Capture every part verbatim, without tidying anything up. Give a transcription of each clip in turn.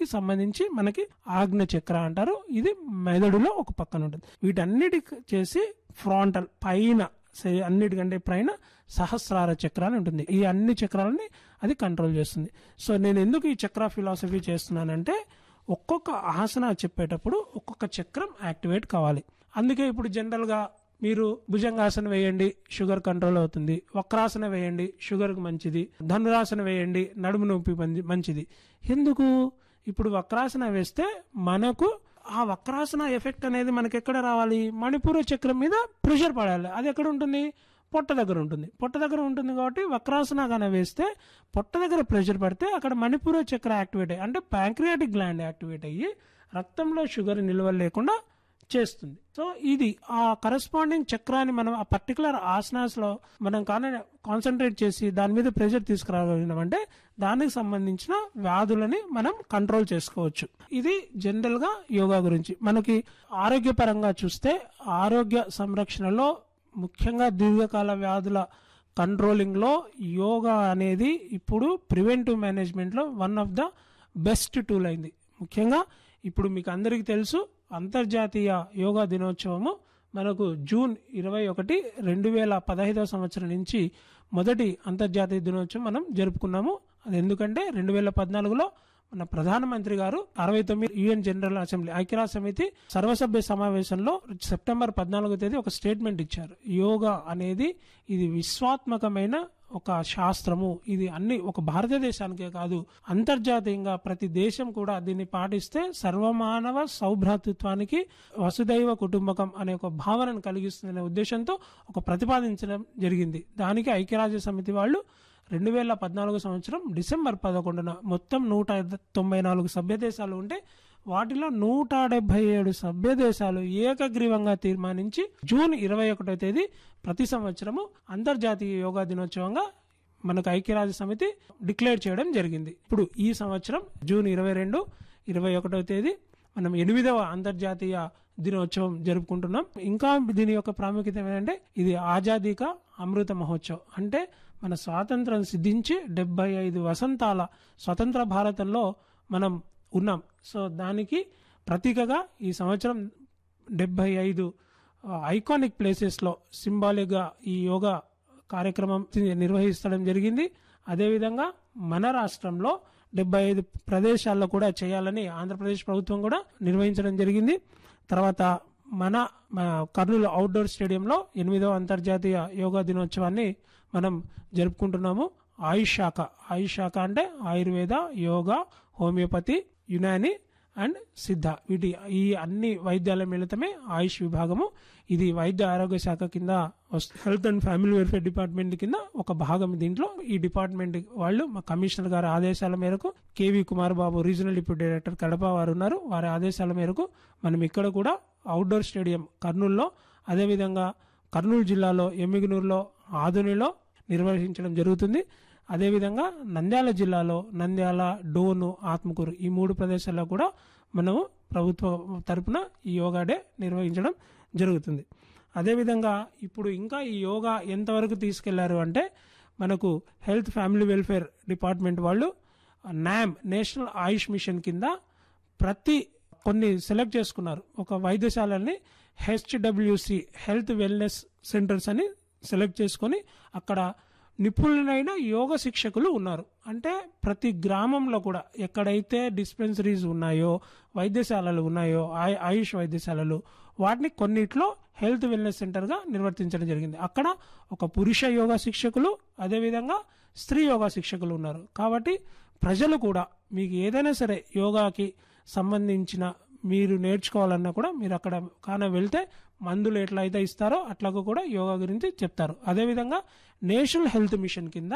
వీటికి సంబంధించి మనకి ఆజ్ఞ చక్ర అంటారు. ఇది మెదడులో ఒక పక్కన ఉంటుంది. వీటన్నిటికి చేసి ఫ్రాంటల్ పైన అన్నిటికంటే పైన సహస్రార చక్ర అని ఉంటుంది. ఈ అన్ని చక్రాలని అది కంట్రోల్ చేస్తుంది. సో నేను ఎందుకు ఈ చక్ర ఫిలాసఫీ చేస్తున్నానంటే ఒక్కొక్క ఆసన చెప్పేటప్పుడు ఒక్కొక్క చక్రం యాక్టివేట్ కావాలి. అందుకే ఇప్పుడు జనరల్ గా మీరు భుజంగాసన వేయండి, షుగర్ కంట్రోల్ అవుతుంది. వక్రాసన వేయండి, షుగర్ కు మంచిది. ధనురాసన వేయండి, నడుము నొప్పి మంచిది. ఎందుకు? ఇప్పుడు వక్రాసన వేస్తే మనకు ఆ వక్రాసన ఎఫెక్ట్ అనేది మనకి ఎక్కడ రావాలి? మణిపూర చక్రం మీద ప్రెషర్ పడాలి. అది ఎక్కడ ఉంటుంది? పొట్ట దగ్గర ఉంటుంది. పొట్ట దగ్గర ఉంటుంది కాబట్టి వక్రాసన గాన వేస్తే పొట్ట దగ్గర ప్రెషర్ పడితే అక్కడ మణిపూర చక్ర యాక్టివేట్ అయ్యి అంటే ప్యాంక్రియాటిక్ గ్లాండ్ యాక్టివేట్ అయ్యి రక్తంలో షుగర్ నిల్వ లేకుండా చేస్తుంది. సో ఇది ఆ కరెస్పాండింగ్ చక్రాన్ని మనం ఆ పర్టికులర్ ఆసనాస్ లో మనం కానీ కాన్సన్ట్రేట్ చేసి దాని మీద ప్రెషర్ తీసుకురాగలిగినామంటే దానికి సంబంధించిన వ్యాధులని మనం కంట్రోల్ చేసుకోవచ్చు. ఇది జనరల్ గా యోగా గురించి. మనకి ఆరోగ్యపరంగా చూస్తే ఆరోగ్య సంరక్షణలో ముఖ్యంగా దీర్ఘకాల వ్యాధుల కంట్రోలింగ్ లో యోగా అనేది ఇప్పుడు ప్రివెంటివ్ మేనేజ్మెంట్ లో one of the best tool అయింది. ముఖ్యంగా ఇప్పుడు మీకు అందరికీ తెలుసు అంతర్జాతీయ యోగా దినోత్సవము మనకు జూన్ ఇరవై ఒకటి రెండు వేల పదహైదవ సంవత్సరం నుంచి మొదటి అంతర్జాతీయ దినోత్సవం మనం జరుపుకున్నాము. అది ఎందుకంటే రెండు వేల పద్నాలుగులో మన ప్రధానమంత్రి గారు అరవై తొమ్మిది యుఎన్ జనరల్ అసెంబ్లీ ఐక్యరాజ్య సమితి సర్వసభ్య సమావేశంలో సెప్టెంబర్ పద్నాలుగో తేదీ ఒక స్టేట్మెంట్ ఇచ్చారు. యోగా అనేది ఇది విశ్వాత్మకమైన ఒక శాస్త్రము. ఇది అన్ని ఒక భారతదేశానికే కాదు అంతర్జాతీయంగా ప్రతి దేశం కూడా దీన్ని పాటిస్తే సర్వమానవ సౌభ్రాతృత్వానికి వసుదైవ కుటుంబకం అనే ఒక భావనను కలిగిస్తుందనే ఉద్దేశంతో ఒక ప్రతిపాదించడం జరిగింది. దానికి ఐక్యరాజ్య సమితి వాళ్ళు రెండు వేల పద్నాలుగు సంవత్సరం డిసెంబర్ పదకొండున మొత్తం నూట తొంభై నాలుగు సభ్య దేశాలు ఉంటే వాటిలో నూట డెబ్బై ఏడు సభ్య దేశాలు ఏకగ్రీవంగా తీర్మానించి జూన్ ఇరవై ఒకటో తేదీ ప్రతి సంవత్సరము అంతర్జాతీయ యోగా దినోత్సవంగా మనకు ఐక్యరాజ్య సమితి డిక్లేర్ చేయడం జరిగింది. ఇప్పుడు ఈ సంవత్సరం జూన్ ఇరవై రెండు ఇరవై ఒకటో తేదీ మనం ఎనిమిదవ అంతర్జాతీయ దినోత్సవం జరుపుకుంటున్నాం. ఇంకా దీని యొక్క ప్రాముఖ్యత ఏంటంటే ఇది ఆజాదీ కా అమృత మహోత్సవ్. అంటే మన స్వాతంత్రం సిద్ధించి డెబ్బై ఐదు వసంతాల స్వతంత్ర భారతంలో మనం ఉన్నాం. సో దానికి ప్రతీకగా ఈ సంవత్సరం డెబ్బై ఐదు ఐకానిక్ ప్లేసెస్ లో సింబాలిక్ గా ఈ యోగా కార్యక్రమం నిర్వహిస్తడం జరిగింది. అదేవిధంగా మన రాష్ట్రంలో డెబ్బై ఐదు ప్రదేశాల్లో కూడా చేయాలని ఆంధ్రప్రదేశ్ ప్రభుత్వం కూడా నిర్వహించడం జరిగింది. తర్వాత మన కర్నూలు అవుట్డోర్ స్టేడియంలో ఎనిమిదవ అంతర్జాతీయ యోగా దినోత్సవాన్ని మనం జరుపుకుంటున్నాము. ఆయుష్ శాఖ ఆయుష్ శాఖ అంటే ఆయుర్వేద, యోగా, హోమియోపతి, యునాని అండ్ సిద్ధ వీటి ఈ అన్ని వైద్యాల మిళితమే ఆయుష్ విభాగము. ఇది వైద్య ఆరోగ్య శాఖ కింద health and family welfare department కింద ఒక భాగం. దీంట్లో ఈ డిపార్ట్మెంట్ వాళ్ళు మా కమిషనర్ గారి ఆదేశాల మేరకు కేవీ కుమార్ బాబు రీజనల్ డిప్యూటీ డైరెక్టర్ కడప వారు ఉన్నారు. వారి ఆదేశాల మేరకు మనం ఇక్కడ కూడా అవుట్డోర్ స్టేడియం కర్నూలులో, అదేవిధంగా కర్నూలు జిల్లాలో ఎమ్మిగనూరులో, ఆదోనిలో నిర్వహించడం జరుగుతుంది. అదేవిధంగా నంద్యాల జిల్లాలో నంద్యాల, డోను, ఆత్మకూరు ఈ మూడు ప్రదేశాల్లో కూడా మనము ప్రభుత్వ తరపున ఈ యోగా డే నిర్వహించడం జరుగుతుంది. అదేవిధంగా ఇప్పుడు ఇంకా ఈ యోగా ఎంతవరకు తీసుకెళ్లారు అంటే మనకు హెల్త్ ఫ్యామిలీ వెల్ఫేర్ డిపార్ట్మెంట్ వాళ్ళు నామ్ నేషనల్ ఆయుష్ మిషన్ కింద ప్రతి కొన్ని సెలెక్ట్ చేసుకున్నారు. ఒక వైద్యశాలని హెచ్డబ్ల్యూసి హెల్త్ వెల్నెస్ సెంటర్స్ అని సెలెక్ట్ చేసుకుని అక్కడ నిపుణులైన యోగ శిక్షకులు ఉన్నారు. అంటే ప్రతి గ్రామంలో కూడా ఎక్కడైతే డిస్పెన్సరీస్ ఉన్నాయో, వైద్యశాలలు ఉన్నాయో, ఆయుష్ వైద్యశాలలు వాటిని కొన్నిట్లో హెల్త్ వెల్నెస్ సెంటర్ గా నిర్వర్తించడం జరిగింది. అక్కడ ఒక పురుష యోగా శిక్షకులు, అదేవిధంగా స్త్రీ యోగా శిక్షకులు ఉన్నారు. కాబట్టి ప్రజలు కూడా మీకు ఏదైనా సరే యోగాకి సంబంధించిన మీరు నేర్చుకోవాలన్నా కూడా మీరు అక్కడ కాన వెళ్తే మందులు ఎట్లా అయితే ఇస్తారో అట్లాగూ కూడా యోగా గురించి చెప్తారు. అదేవిధంగా నేషనల్ హెల్త్ మిషన్ కింద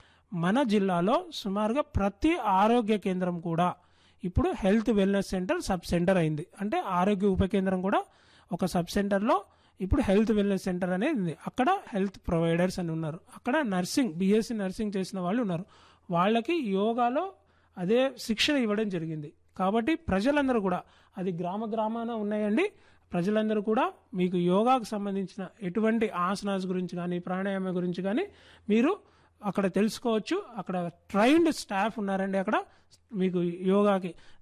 మన జిల్లాలో సుమారుగా ప్రతి ఆరోగ్య కేంద్రం కూడా ఇప్పుడు health wellness centre sub centre అయింది. అంటే ఆరోగ్య ఉప కేంద్రం కూడా ఒక సబ్ సెంటర్లో ఇప్పుడు హెల్త్ వెల్నెస్ సెంటర్ అనేది ఉంది. అక్కడ హెల్త్ ప్రొవైడర్స్ అని ఉన్నారు. అక్కడ నర్సింగ్ బీఎస్సీ నర్సింగ్ చేసిన వాళ్ళు ఉన్నారు. వాళ్ళకి యోగాలో అదే శిక్షణ ఇవ్వడం జరిగింది. కాబట్టి ప్రజలందరూ కూడా అది గ్రామ గ్రామాన ఉన్నాయండి. ప్రజలందరూ కూడా మీకు యోగాకు సంబంధించిన ఎటువంటి ఆసనాస్ గురించి కానీ ప్రాణాయామ గురించి కానీ మీరు అక్కడ తెలుసుకోవచ్చు. అక్కడ ట్రైన్డ్ స్టాఫ్ ఉన్నారండి. అక్కడ మీకు యోగాకి